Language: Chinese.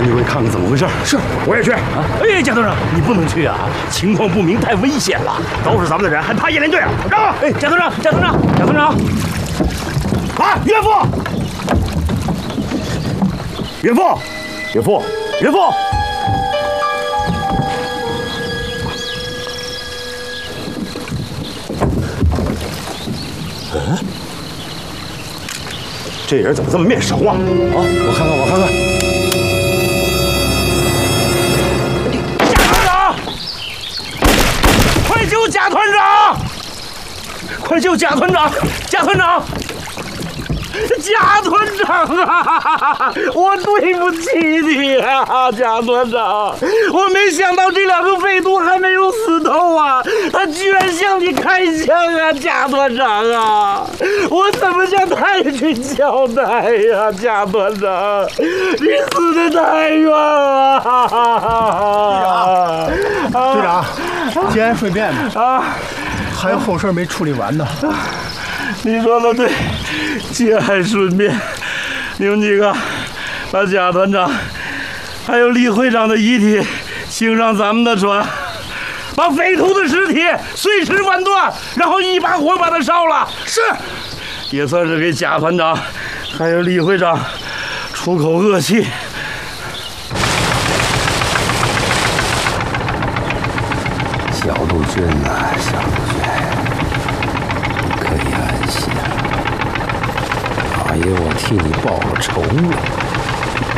李贵看看怎么回事。 是，我也去。 哎，贾团长，你不能去啊，情况不明，太危险了。都是咱们的人，还怕夜连队啊？让开！哎，贾团长，贾团长，贾团长！啊，岳父！岳父！岳父！岳父！这人怎么这么面熟啊？ 我看看，我看看。 贾团长，快救贾团长！快救贾团长！贾团长！贾团长啊，我对不起你啊，贾团长！我没想到这两个匪徒还没有死透啊，他居然向你开枪啊，贾团长啊！我怎么向太君交代呀，贾团长？你死得太冤了！ 队长，节哀顺变吧。 啊， 还有后事没处理完呢。 你说的对，节哀顺变。你们几个把贾团长还有李会长的遗体请上咱们的船，把匪徒的尸体碎尸万段，然后一把火把它烧了。是，也算是给贾团长还有李会长出口恶气。 小陆军呐，小陆军，可以安息了。大爷，我替你报了仇了。